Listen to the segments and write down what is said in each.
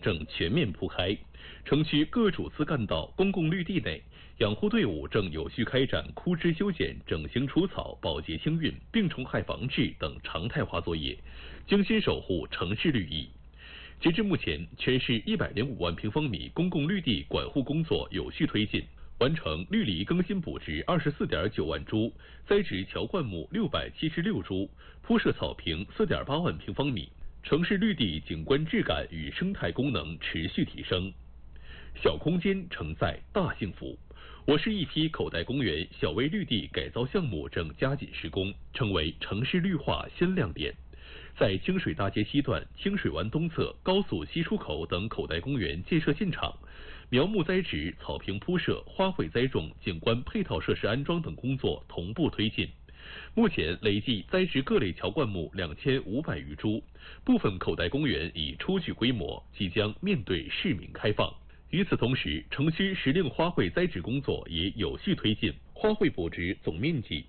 正全面铺开，城区各主次干道、公共绿地内，养护队伍正有序开展枯枝修剪、整形除草、保洁清运、病虫害防治等常态化作业，精心守护城市绿意。截至目前，全市105万平方米公共绿地管护工作有序推进，完成绿篱更新补植24.9万株，栽植乔灌木676株，铺设草坪4.8万平方米。城市绿地景观质感与生态功能持续提升，小空间承载大幸福。我市一批口袋公园小微绿地改造项目正加紧施工，成为城市绿化新亮点。在清水大街西段、清水湾东侧高速西出口等口袋公园建设现场，苗木栽植、草坪铺设、花卉栽种、景观配套设施安装等工作同步推进。目前累计栽植各类乔灌木2500余株，部分口袋公园已初具规模，即将面对市民开放。与此同时，城区时令花卉栽植工作也有序推进，花卉补植总面积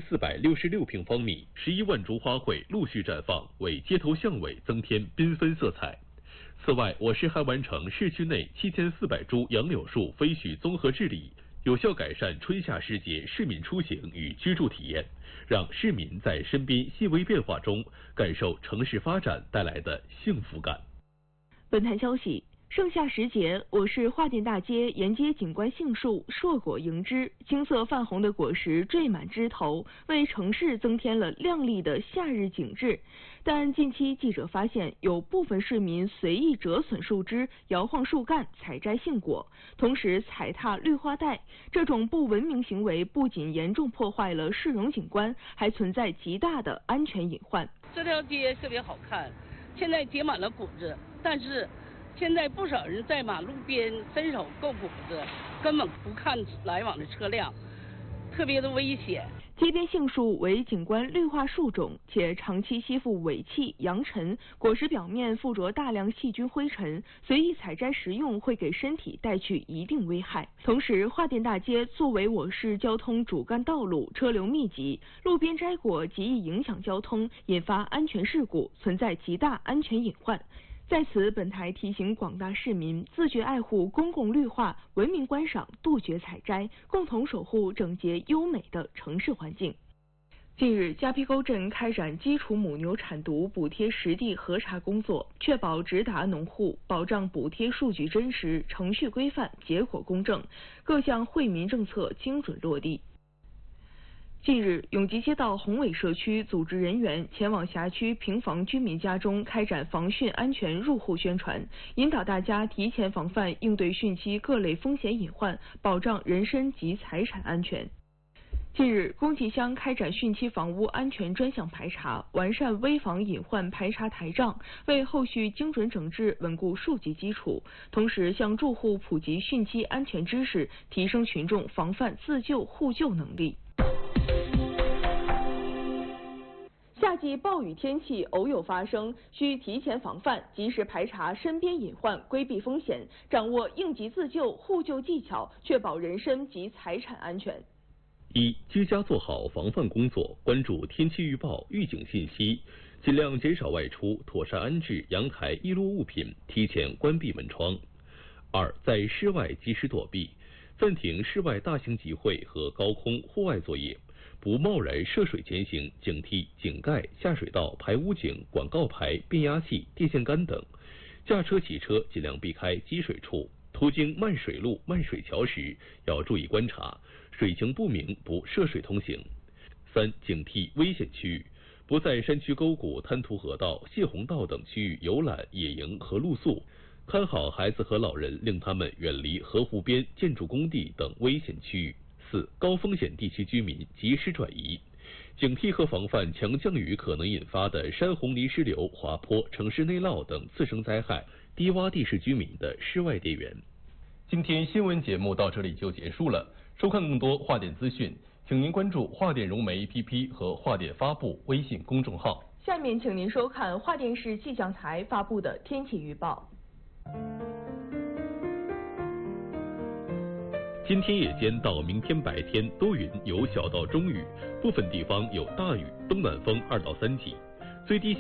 7466平方米，11万株花卉陆续绽放，为街头巷尾增添缤纷色彩。此外，我市还完成市区内7400株杨柳树飞絮综合治理，有效改善春夏时节市民出行与居住体验，让市民在身边细微变化中感受城市发展带来的幸福感。 本台消息，盛夏时节，我市桦甸大街沿街景观杏树硕果迎枝，青色泛红的果实缀满枝头，为城市增添了亮丽的夏日景致。但近期记者发现，有部分市民随意折损树枝、摇晃树干、采摘杏果，同时踩踏绿化带。这种不文明行为不仅严重破坏了市容景观，还存在极大的安全隐患。 这条街特别好看，现在结满了果子，但是现在不少人在马路边伸手够果子，根本不看来往的车辆，特别的危险。 街边杏树为景观绿化树种，且长期吸附尾气、扬尘，果实表面附着大量细菌灰尘，随意采摘食用会给身体带去一定危害。同时，桦甸大街作为我市交通主干道路，车流密集，路边摘果极易影响交通，引发安全事故，存在极大安全隐患。在此，本台提醒广大市民自觉爱护公共绿化，文明观赏，杜绝采摘，共同守护整洁优美的城市环境。近日，夹皮沟镇开展基础母牛产犊补贴实地核查工作，确保直达农户，保障补贴数据真实、程序规范、结果公正，各项惠民政策精准落地。近日，永吉街道宏伟社区组织人员前往辖区平房居民家中开展防汛安全入户宣传，引导大家提前防范应对汛期各类风险隐患，保障人身及财产安全。近日，公集乡开展汛期房屋安全专项排查，完善危房隐患排查台账，为后续精准整治稳固数据基础，同时向住户普及汛期安全知识，提升群众防范自救互救能力。夏季暴雨天气偶有发生，需提前防范，及时排查身边隐患，规避风险，掌握应急自救、互救技巧，确保人身及财产安全。 一、居家做好防范工作，关注天气预报、预警信息，尽量减少外出，妥善安置阳台易落物品，提前关闭门窗。二、在室外及时躲避，暂停室外大型集会和高空户外作业。不贸然涉水前行，警惕井盖、下水道、排污井、广告牌、变压器、电线杆等。驾车、骑车尽量避开积水处。途经漫水路、漫水桥时，要注意观察，水情不明不涉水通行。三、警惕危险区域，不在山区沟谷、滩涂河道、泄洪道等区域游览、野营和露宿。看好孩子和老人，令他们远离河湖边、建筑工地等危险区域。四、高风险地区居民及时转移，警惕和防范强降雨可能引发的山洪泥石流、滑坡、城市内涝等次生灾害，低洼地势居民的室外电源。今天新闻节目到这里就结束了，收看更多桦甸资讯，请您关注桦甸融媒 APP 和桦甸发布微信公众号。 下面请您收看桦甸市气象台发布的天气预报。 今天夜间到明天白天多云，有小到中雨，部分地方有大雨，东南风2到3级，最低